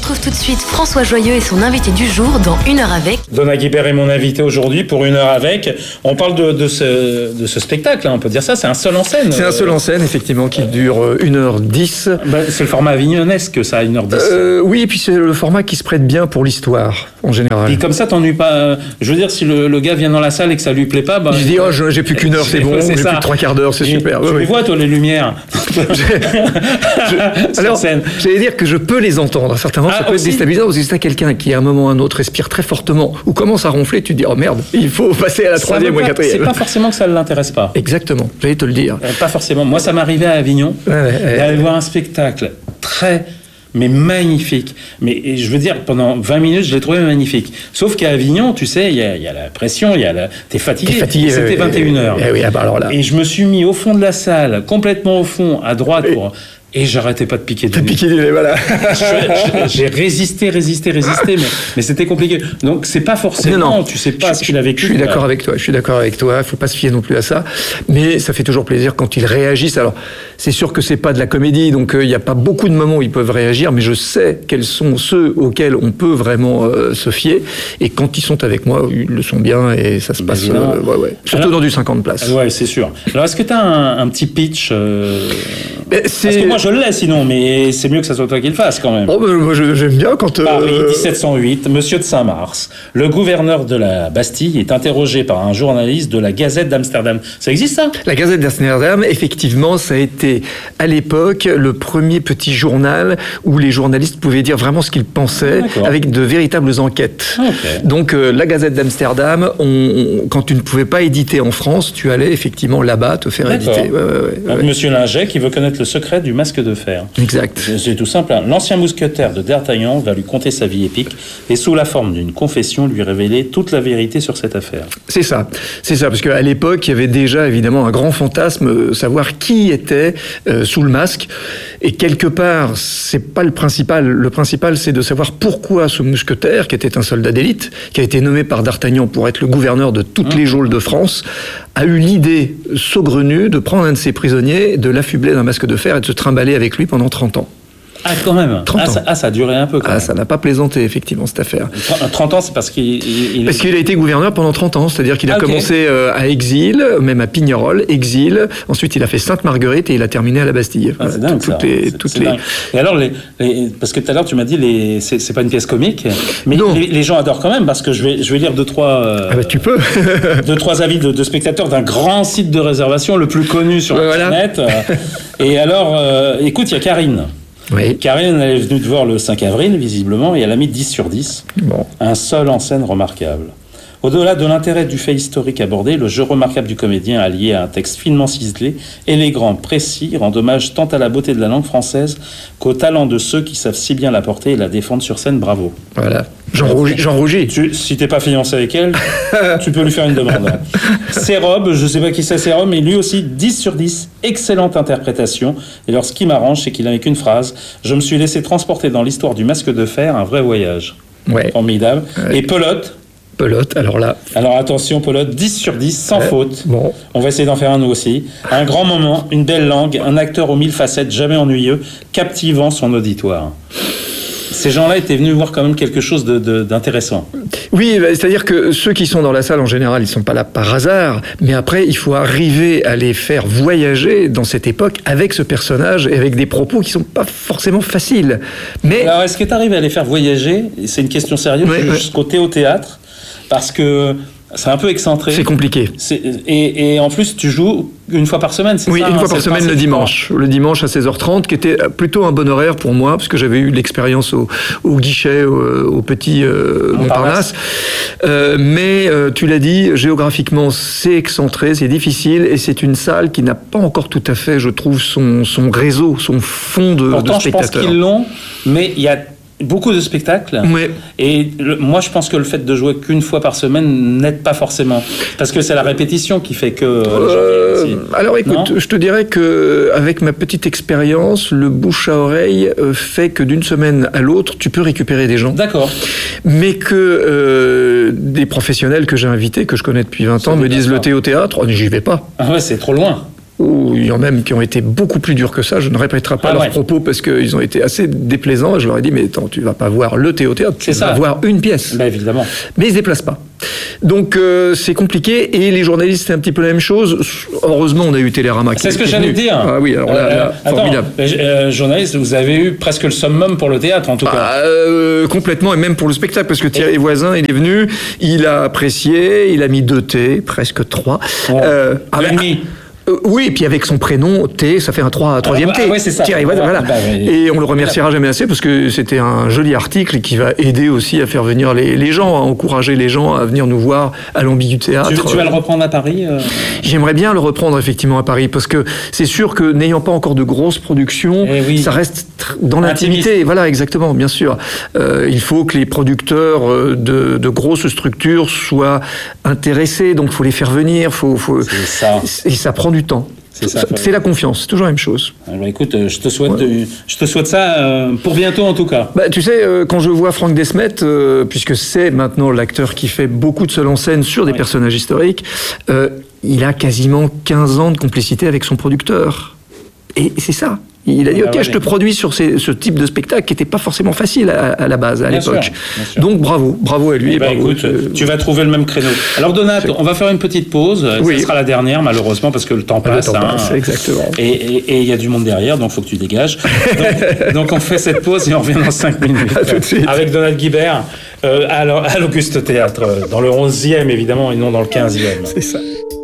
retrouve tout de suite François Joyeux et son invité du jour dans Une heure avec. Donna Guibert est mon invité aujourd'hui pour Une heure avec. On parle de ce spectacle, hein, on peut dire ça, c'est un seul en scène. C'est un seul en scène, effectivement, qui dure 1h10. C'est le format avignonesque, ça, 1h10. Oui, et puis c'est le format qui se prête bien pour l'histoire, en général. Et comme ça, t'ennuies pas. Je veux dire, si le gars vient dans la salle et que ça lui plaît pas, je dis, j'ai plus qu'une heure, c'est bon, j'ai plus que 3/4 d'heure, c'est super. Tu les vois, toi, les lumières. Alors, j'allais dire que je peux les entendre. À certains moments, ça peut être déstabilisant, parce que si t'as quelqu'un qui, à un moment ou à un autre, respire très fortement ou commence à ronfler, tu te dis, oh merde, il faut passer à la troisième ou quatrième. C'est pas forcément que ça ne l'intéresse pas. Exactement, j'allais te le dire. Pas forcément. Moi, ça m'arrivait à Avignon d'aller voir un spectacle mais magnifique. Mais je veux dire, pendant 20 minutes, je l'ai trouvé magnifique. Sauf qu'à Avignon, tu sais, il y a la pression, t'es fatigué. C'était 21h. Et je me suis mis au fond de la salle, complètement au fond, à droite, et j'arrêtais pas de piquer du nez. Voilà. J'ai résisté, mais c'était compliqué. Donc c'est pas forcément, tu sais pas ce qu'il a vécu. Je suis d'accord avec toi, il faut pas se fier non plus à ça, mais ça fait toujours plaisir quand ils réagissent. Alors, c'est sûr que c'est pas de la comédie, donc il y a pas beaucoup de moments où ils peuvent réagir, mais je sais quels sont ceux auxquels on peut vraiment se fier, et quand ils sont avec moi, ils le sont bien, et ça se passe, surtout dans du 50 places. Ouais, c'est sûr. Alors, est-ce que tu as un petit pitch Parce que moi, je l'ai sinon, mais c'est mieux que ça soit toi qui le fasse quand même. Moi, j'aime bien quand... Paris, 1708, Monsieur de Saint-Mars. Le gouverneur de la Bastille est interrogé par un journaliste de la Gazette d'Amsterdam. Ça existe, ça ? La Gazette d'Amsterdam, effectivement, ça a été, à l'époque, le premier petit journal où les journalistes pouvaient dire vraiment ce qu'ils pensaient, avec de véritables enquêtes. Okay. Donc, la Gazette d'Amsterdam, quand tu ne pouvais pas éditer en France, tu allais effectivement là-bas te faire éditer. Donc, Monsieur Linget, qui veut connaître le secret du masque de fer. Exact. C'est tout simple. Hein. L'ancien mousquetaire de D'Artagnan va lui conter sa vie épique et sous la forme d'une confession lui révéler toute la vérité sur cette affaire. C'est ça, parce qu'à l'époque, il y avait déjà évidemment un grand fantasme, savoir qui était sous le masque. Et quelque part, c'est pas le principal. Le principal, c'est de savoir pourquoi ce mousquetaire, qui était un soldat d'élite, qui a été nommé par D'Artagnan pour être le gouverneur de toutes les geôles de France, a eu l'idée saugrenue de prendre un de ses prisonniers, de l'affubler d'un masque de fer et de se trimballer avec lui pendant 30 ans. Ah, quand même. 30 ans. Ça a duré un peu, quand même. Ça n'a pas plaisanté, effectivement, cette affaire. 30 ans, c'est parce qu'il... Parce qu'il a été gouverneur pendant 30 ans, c'est-à-dire qu'il a commencé à Exil, même à Pignerol, Exil, ensuite il a fait Sainte-Marguerite et il a terminé à la Bastille. Voilà, c'est dingue, ça. Dingue. Et alors, parce que tout à l'heure, tu m'as dit, c'est pas une pièce comique, mais les gens adorent quand même, parce que je vais lire deux, trois... tu peux. 2-3 avis de spectateurs d'un grand site de réservation, le plus connu sur Internet. Et alors, écoute, il y a Karine. Oui. Karine, elle est venue te voir le 5 avril, visiblement, et elle a mis 10 sur 10. Bon. Un seul en scène remarquable. Au-delà de l'intérêt du fait historique abordé, le jeu remarquable du comédien allié à un texte finement ciselé, élégant, précis, rend hommage tant à la beauté de la langue française qu'au talent de ceux qui savent si bien la porter et la défendre sur scène. Bravo. Voilà. J'en rougis. Si t'es pas fiancé avec elle, tu peux lui faire une demande. Sérob, je sais pas qui c'est Sérob, mais lui aussi 10 sur 10, excellente interprétation. Et alors ce qui m'arrange, c'est qu'il n'avait qu'une phrase: je me suis laissé transporter dans l'histoire du masque de fer, un vrai voyage. Ouais. Formidable. Ouais. Et Pelote, alors là... Alors attention, Pelote, 10 sur 10, sans faute. Bon. On va essayer d'en faire un nous aussi. Un grand moment, une belle langue, un acteur aux 1000 facettes, jamais ennuyeux, captivant son auditoire. Ces gens-là étaient venus voir quand même quelque chose d'intéressant. Oui, c'est-à-dire que ceux qui sont dans la salle, en général, ils ne sont pas là par hasard, mais après, il faut arriver à les faire voyager dans cette époque avec ce personnage et avec des propos qui ne sont pas forcément faciles. Mais... Alors, est-ce que tu arrives à les faire voyager ? C'est une question sérieuse, jusqu'au théâtre, parce que c'est un peu excentré. C'est compliqué. Et en plus, tu joues une fois par semaine, c'est ça ? Oui, une fois par semaine le dimanche. Le dimanche à 16h30, qui était plutôt un bon horaire pour moi, parce que j'avais eu l'expérience au guichet, au petit Montparnasse. Mais tu l'as dit, géographiquement, c'est excentré, c'est difficile, et c'est une salle qui n'a pas encore tout à fait, je trouve, son réseau, son fond de spectateurs. Je pense qu'ils l'ont, mais il y a beaucoup de spectacles. Ouais. Et moi, je pense que le fait de jouer qu'une fois par semaine n'aide pas forcément. Parce que c'est la répétition qui fait que... alors écoute, je te dirais qu'avec ma petite expérience, le bouche à oreille fait que d'une semaine à l'autre, tu peux récupérer des gens. D'accord. Mais que des professionnels que j'ai invités, que je connais depuis 20 ans, me disent le thé au théâtre, j'y vais pas. Ah ouais, c'est trop loin. ou il y en a même qui ont été beaucoup plus durs que ça. Je ne répéterai pas leurs propos parce qu'ils ont été assez déplaisants. Je leur ai dit, mais attends, tu vas pas voir le thé au théâtre, tu vas voir une pièce. Bah, évidemment. Mais ils se déplacent pas. Donc c'est compliqué, et les journalistes, c'est un petit peu la même chose. Heureusement, on a eu Télérama. C'est ce que j'allais dire. Ah oui, alors là, formidable. Journaliste, vous avez eu presque le summum pour le théâtre, en tout cas. Complètement, et même pour le spectacle, parce que Thierry Voisin, il est venu, il a apprécié, il a mis 2 thés, presque 3. Oui, et puis avec son prénom, T, ça fait un troisième T. Ouais, c'est ça. Thierry, voilà. Et on le remerciera jamais assez parce que c'était un joli article qui va aider aussi à faire venir les gens, à encourager les gens à venir nous voir à l'Ambigu Théâtre. Tu vas le reprendre à Paris J'aimerais bien le reprendre effectivement à Paris parce que c'est sûr que n'ayant pas encore de grosses productions, ça reste dans l'intimité. Voilà, exactement, bien sûr. Il faut que les producteurs de grosses structures soient intéressés, donc il faut les faire venir. C'est ça. Et ça prend du temps. C'est la confiance, c'est toujours la même chose. Alors écoute, je te souhaite ça pour bientôt en tout cas. Bah, tu sais, quand je vois Franck Desmet, puisque c'est maintenant l'acteur qui fait beaucoup de seul en scène sur des personnages historiques, il a quasiment 15 ans de complicité avec son producteur. Et c'est ça. Il a dit, ok, je te produis sur ce type de spectacle qui n'était pas forcément facile à la base, à l'époque. Donc bravo à lui. Écoute, tu vas trouver le même créneau. Alors Donat, on va faire une petite pause. Ce sera la dernière, malheureusement, parce que le temps passe. Exactement. Et il y a du monde derrière, donc il faut que tu dégages. Donc on fait cette pause et on revient dans 5 minutes. À tout de suite. Avec Donat Guibert à l'Auguste Théâtre, dans le 11e évidemment, et non dans le 15e. C'est ça.